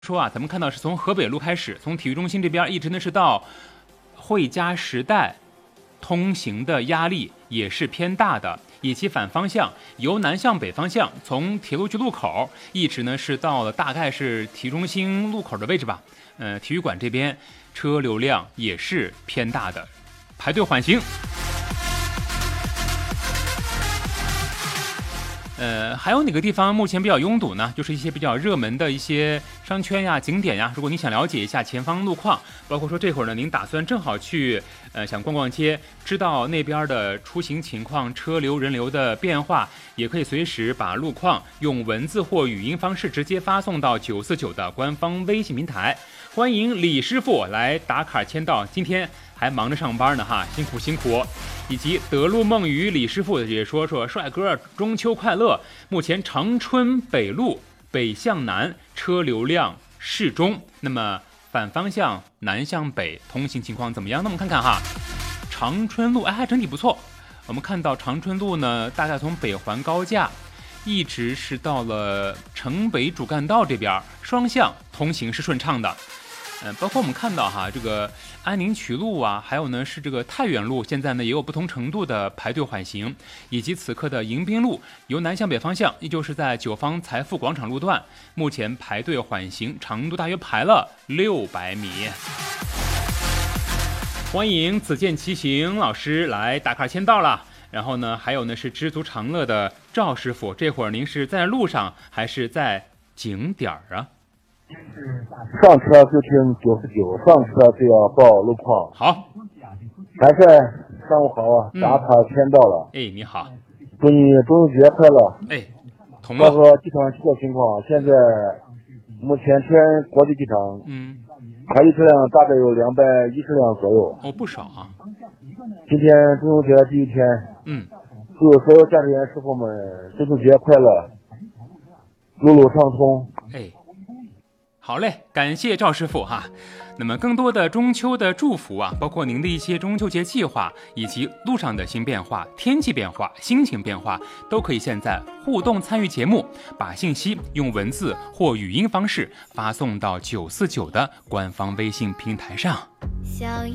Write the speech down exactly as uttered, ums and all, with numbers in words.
说啊，咱们看到是从河北路开始，从体育中心这边一直呢是到汇佳时代，通行的压力也是偏大的，以及反方向由南向北方向，从铁路局路口一直呢是到了大概是体育中心路口的位置吧。呃，体育馆这边车流量也是偏大的，排队缓行。呃，还有哪个地方目前比较拥堵呢？就是一些比较热门的一些商圈呀、景点呀。如果你想了解一下前方路况，包括说这会儿呢，您打算正好去呃想逛逛街，知道那边的出行情况、车流人流的变化，也可以随时把路况用文字或语音方式直接发送到九四九的官方微信平台。欢迎李师傅来打卡签到，今天还忙着上班呢哈，辛苦辛苦。以及德路梦鱼李师傅也说说，帅哥中秋快乐。目前长春北路北向南车流量适中，那么反方向南向北通行情况怎么样？那我们看看哈，长春路哎还整体不错。我们看到长春路呢，大概从北环高架一直是到了城北主干道这边，双向通行是顺畅的。嗯，包括我们看到哈，这个安宁曲路啊，还有呢是这个太原路，现在呢也有不同程度的排队缓行，以及此刻的迎宾路由南向北方向，依旧是在九方财富广场路段，目前排队缓行长度大约排了六百米。欢迎子健骑行老师来打卡签到了。然后呢，还有呢是知足常乐的赵师傅，这会儿您是在路上还是在景点啊？ 上车就听九十九，上车就要报路况。 好， 韩帅，上午好啊，打卡签到了。 嗯、哎，你好， 祝你中秋节快乐。 哎，同乐。 报告机场汽车情况，现在目前天国际机场， 嗯， 排队车辆大概有两百一十辆左右。 哦，不少啊。 今天中秋节第一天， 嗯， 祝所有驾驶员师傅们中秋节快乐，路路畅通。 哎。好嘞，感谢赵师傅哈。那么更多的中秋的祝福啊，包括您的一些中秋节计划，以及路上的新变化、天气变化、心情变化，都可以现在互动参与节目，把信息用文字或语音方式发送到九四九的官方微信平台上。